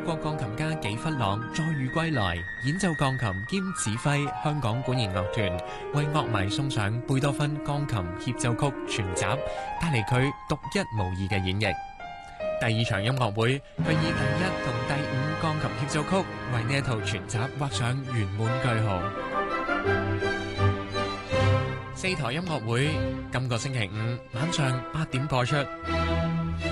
國鋼琴家紀弗朗再遇歸來，演奏鋼琴兼指揮香港管弦樂團，為樂迷送上貝多芬鋼琴協奏曲全集，帶嚟佢獨一無二嘅演繹。第二場音樂會，佢以第一同第五鋼琴協奏曲為呢一套全集畫上圓滿句號。4台音樂會今個星期五晚上8點播出。